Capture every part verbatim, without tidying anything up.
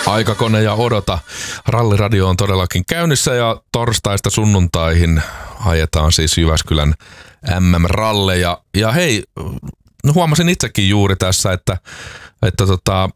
Aikakone ja odota. Ralliradio on todellakin käynnissä ja torstaista sunnuntaihin ajetaan siis Jyväskylän M M-ralleja. Ja hei, no huomasin itsekin juuri tässä, että, että tota,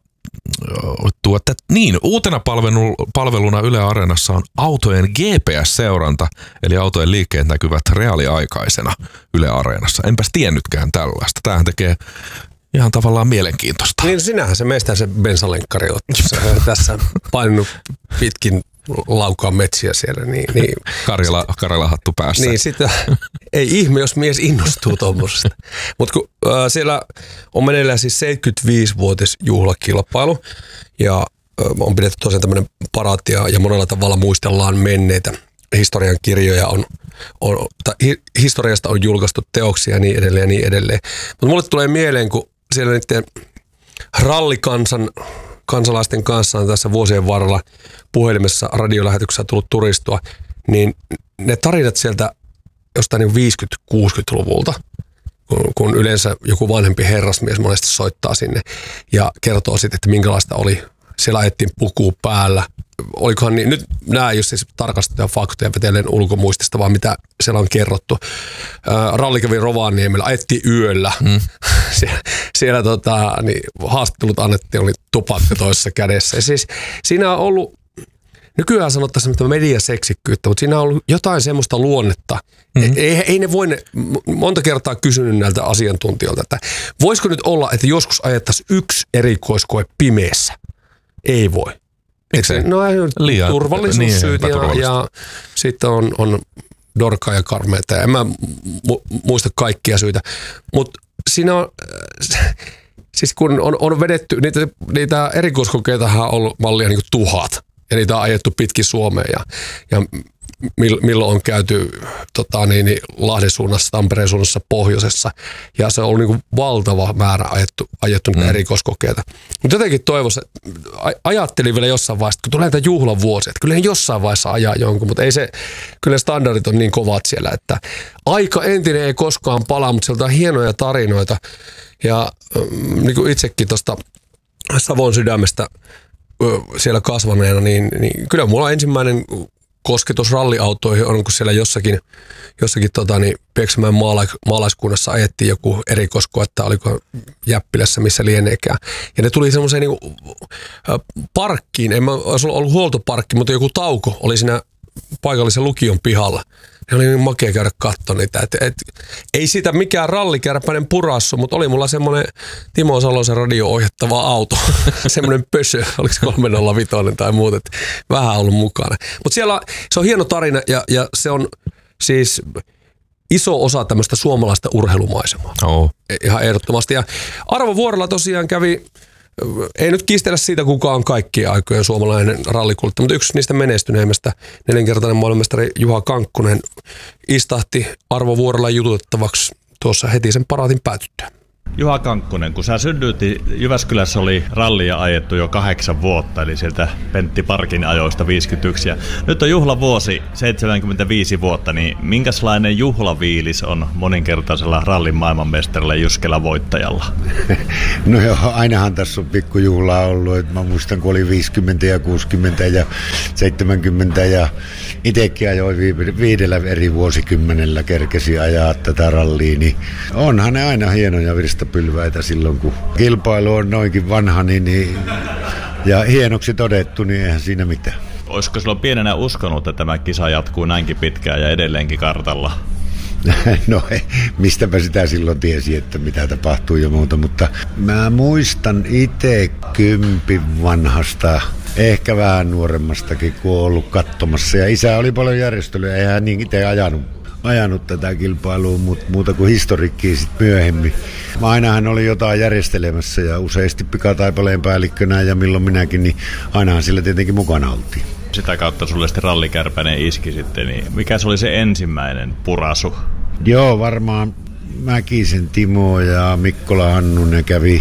tuotte, niin, uutena palvelu, palveluna Yle Areenassa on autojen G P S-seuranta, eli autojen liikkeet näkyvät reaaliaikaisena Yle Areenassa. Enpäs tiennytkään tällaista. Tämähän tekee ihan tavallaan mielenkiintoista. Niin sinähän se meistä se bensalenkkari on tässä painunut pitkin laukaa metsiä siellä. Niin, niin. Karjala, Karjala hattu päässä. Niin sitä, ei ihme, jos mies innostuu tuommoisesta. Mutta kun äh, siellä on meneillään siis seitsemänkymmentäviisivuotisjuhlakilpailu ja äh, on pidetty tosiaan tämmöinen paraatti ja, ja monella tavalla muistellaan menneitä. Historian kirjoja on, on tai hi, historiasta on julkaistu teoksia ja niin edelleen ja niin edelleen. Mutta mulle tulee mieleen, kun siellä niiden rallikansan kansalaisten kanssa on tässä vuosien varrella puhelimessa radiolähetyksessä tullut turistua, niin ne tarinat sieltä jostain viisikymmentä-kuusikymmentäluvulta, kun, kun yleensä joku vanhempi herrasmies monesti soittaa sinne ja kertoo sitten, että minkälaista oli. Siellä ajettiin puku päällä. Olikohan niin, nyt nämä ei ole siis tarkastettuja faktoja vetellen ulkomuistista, vaan mitä siellä on kerrottu. Ää, ralli kävi Rovaniemellä, ajettiin yöllä. Mm. siellä siellä tota, niin, haastattelut annettiin, oli tupakka toisessa kädessä. Ja siis siinä on ollut, nykyään sanottaisiin mediaseksikkyyttä, mutta siinä on ollut jotain semmoista luonnetta. Mm-hmm. Ei, ei ne voi, ne, monta kertaa kysynyt näiltä asiantuntijoilta, että voisiko nyt olla, että joskus ajettaisiin yksi erikoiskoe pimeässä? Ei voi. Se, no liian, turvallisuussyyt niin, ja, ja sitten on, on dorkaa ja karmeita. En mä mu- muista kaikkia syitä. Mutta siinä on, siis kun on, on vedetty, niitä, niitä erikoiskokeitahan on ollut mallia niin kuin tuhat. Ja niitä on ajettu pitkin Suomeen ja, ja milloin on käyty tota, niin, niin Lahden suunnassa, Tampereen suunnassa, pohjoisessa. Ja se on ollut niin kuin valtava määrä ajettu, ajettu niitä mm. erikoiskokeita. Mutta jotenkin toivoisin, ajattelin vielä jossain vaiheessa, kun tulee näitä juhlavuosia, että kyllä jossain vaiheessa ajaa jonkun, mutta ei se, kyllä standardit on niin kovat siellä, että aika entinen ei koskaan palaa, mutta sieltä on hienoja tarinoita. Ja niin kuin itsekin tuosta Savon sydämestä siellä kasvaneena, niin, niin kyllä mulla ensimmäinen kosketus ralliautoihin on, kun siellä jossakin, jossakin tota, niin Pieksämäen maala, maalaiskunnassa ajettiin joku erikoiskoe, että oliko Jäppilässä, missä lieneekään. Ja ne tuli semmoiseen niin kuin, äh, parkkiin, en mä olisi ollut huoltoparkki, mutta joku tauko oli siinä paikallisen lukion pihalla. Ne oli niin makea käydä katsoa niitä. Et, et, ei siitä mikään rallikärpäinen purassu, mutta oli mulla semmoinen Timo Salosen radio-ohjattava auto. semmoinen pösö, oliko kolme nolla viisi tai muuta. Vähän ollut mukana. Mutta siellä se on hieno tarina ja, ja se on siis iso osa tämmöistä suomalaista urheilumaisemaa. Oh. Ihan ehdottomasti. Ja Arvo Vuorela tosiaan kävi, ei nyt kiistellä siitä, kuka on kaikkien aikojen suomalainen rallikultti, mutta yksi niistä menestyneimmistä, nelinkertainen maailmanmestari Juha Kankkunen istahti Arvo Vuorela jututettavaksi tuossa heti sen paraatin päätyttyä. Juha Kankkunen, kun sä synnyit, Jyväskylässä oli rallia ajettu jo kahdeksan vuotta, eli sieltä Pentti Parkin ajoista viisikymmentäyksi. Ja nyt on juhlavuosi, seitsemänkymmentäviisi vuotta, niin minkälainen juhlaviilis on moninkertaisella rallin maailmanmestarilla Jyskälän voittajalla? No joo, ainahan tässä on pikkujuhlaa ollut. Että mä muistan, kun oli viisikymmentä ja kuusikymmentä ja seitsemänkymmentä ja itsekin ajoin viidellä eri vuosikymmenellä kerkesi ajaa tätä rallia, niin onhan ne aina hienoja virstapylväitä silloin, kun kilpailu on noinkin vanha niin, niin, ja hienoksi todettu, niin eihän siinä mitään. Olisiko silloin pienenä uskonut, että tämä kisa jatkuu näinkin pitkään ja edelleenkin kartalla? No mistäpä sitä silloin tiesi, että mitä tapahtuu ja muuta, mutta mä muistan itse kympin vanhasta, ehkä vähän nuoremmastakin, kun on ollut katsomassa. Ja isä oli paljon järjestelyä, eihän hän niin itse ajanut, ajanut tätä kilpailua, mutta muuta kuin historiikkiin sitten myöhemmin. Mä ainahan oli jotain järjestelemässä ja useasti pikataipaleen päällikkönä ja milloin minäkin, niin ainahan sillä tietenkin mukana oltiin. Sitä kautta sulle sitten rallikärpäinen iski sitten, niin mikä se oli se ensimmäinen purasu? Joo, varmaan Mäkisen Timo ja Mikkola Hannu, ne kävi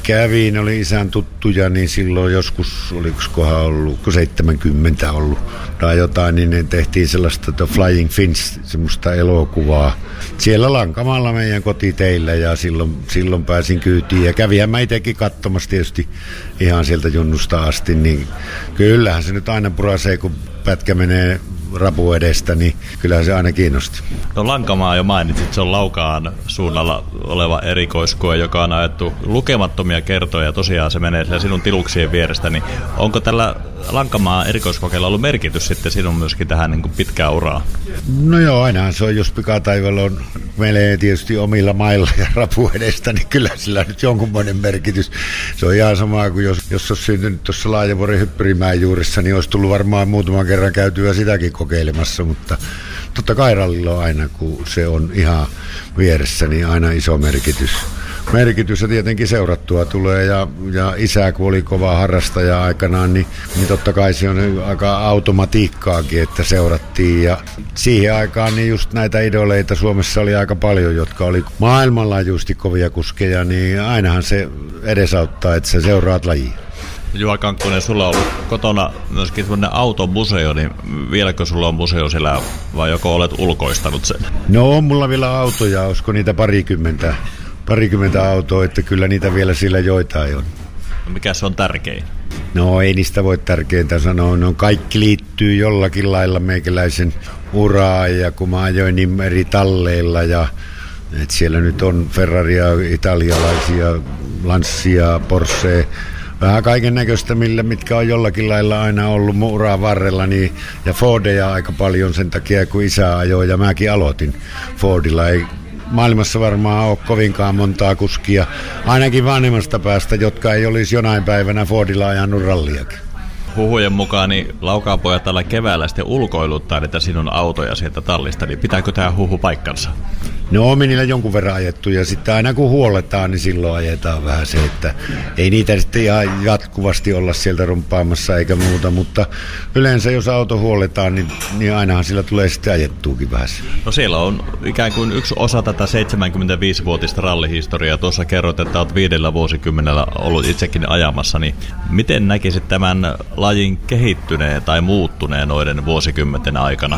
kävin, oli isän tuttuja, niin silloin joskus, olikohan ollut, kun seitsemänkymmentä ollut tai jotain, niin ne tehtiin sellaista The Flying Fins, semmoista elokuvaa. Siellä Lankamalla meidän kotiteillä ja silloin, silloin pääsin kyytiin ja kävinhän mä itsekin katsomassa tietysti ihan sieltä junnusta asti, niin kyllähän se nyt aina purasee, kun pätkä menee rapu edestä, niin kyllähän se aina kiinnosti. No Lankamaa jo mainitsit, se on Laukaan suunnalla oleva erikoiskoe, joka on ajettu lukemattomia kertoja, tosiaan se menee siellä sinun tiluksien vierestä, niin onko tällä Lankamaa erikoiskokeella ollut merkitys sitten sinun myöskin tähän niin kuin pitkään uraan? No joo, ainahan se on, jos pikataivaalla on menee tietysti omilla mailla ja rapu edestä, niin kyllä sillä nyt jonkunmoinen merkitys. Se on ihan sama kuin jos, jos olisi syntynyt tuossa Laajavuoren Hyppyrimäen juurissa, niin olisi tullut varmaan muutaman kerran käytyä sitäkin kokeilemassa, mutta totta kai rallilla on aina, kun se on ihan vieressä, niin aina iso merkitys. Merkitys ja tietenkin seurattua tulee ja, ja isä, kun oli kova harrastaja aikanaan, niin, niin totta kai se on aika automatiikkaakin, että seurattiin ja siihen aikaan niin just näitä idoleita Suomessa oli aika paljon, jotka oli maailmanlaajuisesti kovia kuskeja, niin ainahan se edesauttaa, että sä seuraat lajia. Juha Kankkonen, sulla on ollut kotona myöskin sellainen automuseo, niin vieläkö sulla on museo siellä vai joko olet ulkoistanut sen? No on mulla vielä autoja, olisiko niitä parikymmentä, parikymmentä autoa, että kyllä niitä vielä sillä joitain on. No mikä se on tärkein? No ei niistä voi tärkeintä sanoa, no kaikki liittyy jollakin lailla meikäläisen uraan ja kun mä ajoin niin eri talleilla ja et siellä nyt on Ferraria, italialaisia, Lancia, Porsche, vähän kaiken näköistä, millä, mitkä on jollakin lailla aina ollut mun uran varrella, niin, ja Fordeja aika paljon sen takia, kun isä ajoi ja mäkin aloitin Fordilla. Ei maailmassa varmaan ole kovinkaan montaa kuskia, ainakin vanhemmasta päästä, jotka ei olisi jonain päivänä Fordilla ajanut ralliakin. Huhujen mukaan niin Laukaan pojat tällä keväällä sitten ulkoiluttaa niitä sinun autoja sieltä tallista, niin pitääkö tämä huhu paikkansa? No on niillä jonkun verran ajettu ja sitten aina kun huoletaan, niin silloin ajetaan vähän se, että ei niitä sitten ihan jatkuvasti olla sieltä rumpaamassa eikä muuta, mutta yleensä jos auto huoletaan, niin, niin ainahan sillä tulee sitten ajettuukin vähän. No siellä on ikään kuin yksi osa tätä seitsemänkymmentäviisivuotista rallihistoriaa. Tuossa kerroit, että olet viidellä vuosikymmenellä ollut itsekin ajamassa, niin miten näkisit tämän lajin kehittyneen tai muuttuneen noiden vuosikymmenten aikana?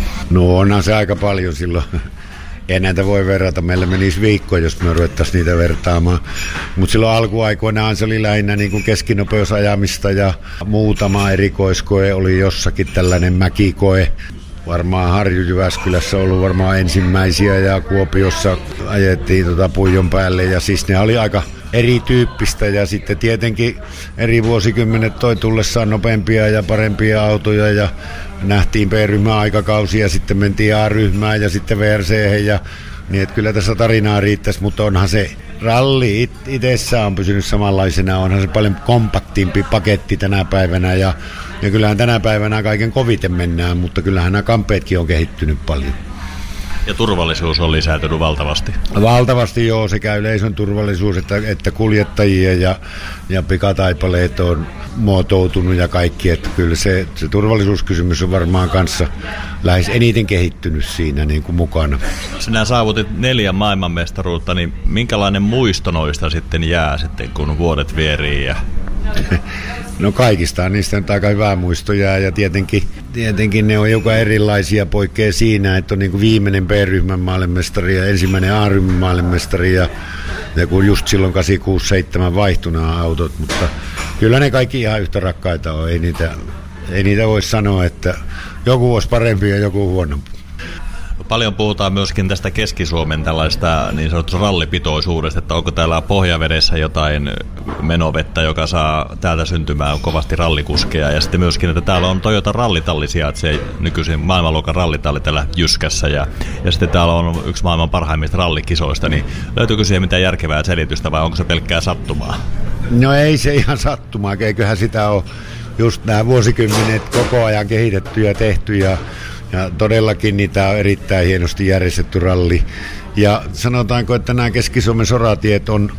No onhan se aika paljon silloin. Ei näitä voi verrata, meillä menisi viikko, jos me ruvettaisiin niitä vertaamaan. Mutta silloin alkuaikoinaan se oli lähinnä niin kuin keskinopeusajamista ja muutama erikoiskoe oli jossakin tällainen mäkikoe. Varmaan Harju-Jyväskylässä ollut varmaan ensimmäisiä ja Kuopiossa ajettiin tota puijon päälle ja siis ne oli aika erityyppistä ja sitten tietenkin eri vuosikymmenet toi tullessaan nopeampia ja parempia autoja ja nähtiin B-ryhmän aikakausia ja sitten mentiin A-ryhmään ja sitten V R C ja niin että kyllä tässä tarinaa riittäisi, mutta onhan se ralli it- itsessään on pysynyt samanlaisena, onhan se paljon kompaktimpi paketti tänä päivänä ja, ja kyllähän tänä päivänä kaiken koviten mennään, mutta kyllähän nämä kampeetkin on kehittynyt paljon. Ja turvallisuus on lisääntynyt valtavasti. Valtavasti joo, sekä yleisön turvallisuus että, että kuljettajien ja, ja pikataipaleet on muotoutunut ja kaikki, että kyllä se, se turvallisuuskysymys on varmaan kanssa lähes eniten kehittynyt siinä niin kuin mukana. Sinä saavutit neljä maailmanmestaruutta, niin minkälainen muisto noista sitten jää sitten, kun vuodet vierii? Ja... No kaikista niistä on aika hyvää muistoja ja tietenkin, tietenkin ne on joka erilaisia, poikkeaa siinä, että on niin kuin viimeinen B-ryhmän maailmanmestari ja ensimmäinen A-ryhmän maailmanmestari ja, ja kun just silloin kahdeksankymmentäkuusi seitsemän vaihtui nämä autot, mutta kyllä ne kaikki ihan yhtä rakkaita on, ei niitä, ei niitä voi sanoa, että joku olisi parempi ja joku huonompi. Paljon puhutaan myöskin tästä Keski-Suomen tällaista niin sanotusta rallipitoisuudesta, että onko täällä Pohjavedessä jotain menovettä, joka saa täältä syntymään kovasti rallikuskeja. Ja sitten myöskin, että täällä on Toyota rallitalli sijaitsee nykyisin maailmanluokan rallitalli täällä Jyskässä. Ja, ja sitten täällä on yksi maailman parhaimmista rallikisoista. Niin löytyykö siihen mitään järkevää selitystä vai onko se pelkkää sattumaa? No ei se ihan sattumaa, eiköhän sitä ole just nämä vuosikymmenet koko ajan kehitetty ja tehty ja Ja todellakin niitä on erittäin hienosti järjestetty ralli. Ja sanotaanko, että nämä Keski-Suomen soratiet on,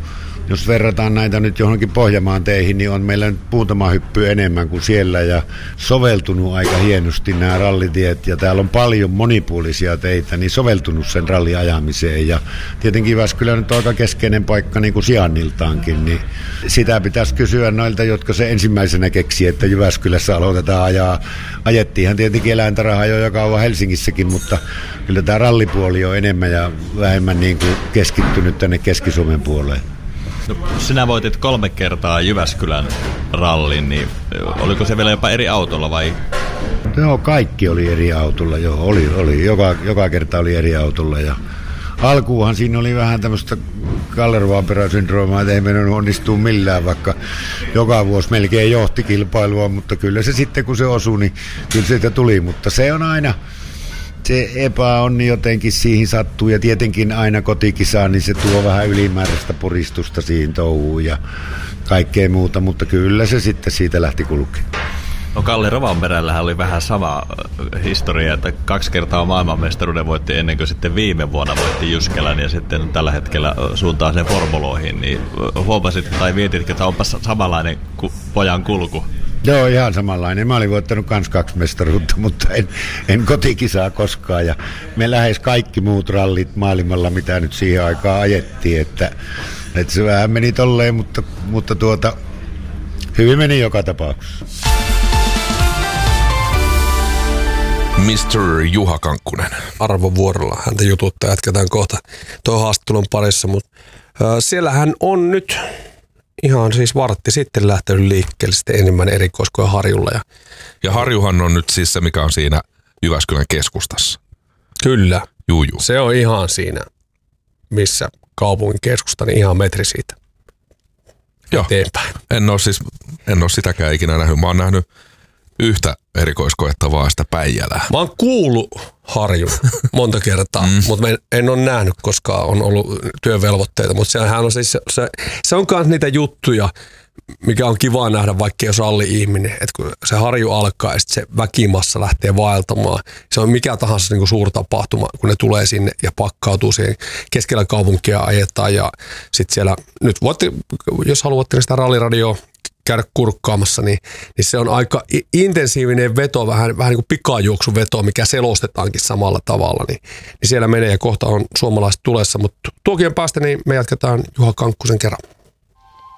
jos verrataan näitä nyt johonkin Pohjanmaan teihin, niin on meillä nyt muutama hyppy enemmän kuin siellä ja soveltunut aika hienosti nämä rallitiet ja täällä on paljon monipuolisia teitä, niin soveltunut sen ralliajamiseen ja tietenkin Jyväskylä nyt on aika keskeinen paikka niin kuin sijainniltaankin, niin sitä pitäisi kysyä noilta, jotka se ensimmäisenä keksi, että Jyväskylässä aloitetaan ajaa. Ajettiinhan tietenkin eläintarhaa jo joka on Helsingissäkin, mutta kyllä tämä rallipuoli on enemmän ja vähemmän niin kuin keskittynyt tänne Keski-Suomen puoleen. No, sinä voitit kolme kertaa Jyväskylän rallin, niin oliko se vielä jopa eri autolla vai? Joo, kaikki oli eri autolla, joo, oli, oli. Joka, joka kerta oli eri autolla ja alkuunhan siinä oli vähän tämmöistä Gallervaaperäsyndroomaa, että ei mennyt onnistua millään, vaikka joka vuosi melkein johti kilpailua, mutta kyllä se sitten kun se osui, niin kyllä siitä tuli, mutta se on aina, se epäonni jotenkin siihen sattuu ja tietenkin aina kotikisaan, niin se tuo vähän ylimääräistä puristusta siihen touhuun ja kaikkea muuta, mutta kyllä se sitten siitä lähti kulkemaan. No Kalle Rovanperällähän oli vähän sama historia, että kaksi kertaa maailmanmestaruuden voitti ennen kuin sitten viime vuonna voitti Jyskelän ja sitten tällä hetkellä suuntaa sen formuloihin, niin huomasit tai mietitkö, että onpa samanlainen ku, pojan kulku? Joo, ihan samanlainen. Mä olin voittanut kans kaksi mestaruutta, mutta en, en kotikisaa koskaan. Ja me lähes kaikki muut rallit maailmalla, mitä nyt siihen aikaan ajettiin, että, että se vähän meni tolleen, mutta, mutta tuota, hyvin meni joka tapauksessa. mister Juha Kankkunen. Arvovuorolla häntä jututtaa, jatketaan kohta tuon haastattelun parissa, mutta äh, siellä hän on nyt ihan siis vartti sitten lähtenyt liikkeelle sitten ensimmäinen erikoiskoe Harjulla. Ja, ja Harjuhan on nyt siis se, mikä on siinä Jyväskylän keskustassa. Kyllä. Juu, juu. Se on ihan siinä, missä kaupungin keskusta, niin ihan metri siitä. Joo. Eteenpäin. En ole siis, en ole sitäkään ikinä nähnyt. Mä oon nähnyt yhtä erikoiskoetta vaan sitä Päijälää. Mä oon kuullut Harjun monta kertaa, mm. mutta en, en ole nähnyt, koska on ollut työvelvoitteita. Mutta sehän on siis, se, se on myös niitä juttuja, mikä on kiva nähdä, vaikka jos ralli-ihminen. Että kun se Harju alkaa ja sitten se väkimassa lähtee vaeltamaan. Se on mikä tahansa niin kuin suurtapahtuma, kun ne tulee sinne ja pakkautuu siihen keskellä kaupunkia ajetaan. Ja sitten siellä, nyt voitte, jos haluatte sitä ralliradioa käydä kurkkaamassa, niin, niin se on aika intensiivinen veto, vähän, vähän niin kuin pikajuoksuveto, mikä selostetaankin samalla tavalla. Niin, niin siellä menee ja kohta on suomalaiset tulessa, mutta tuokien päästä niin me jatketaan Juha Kankkusen kerran.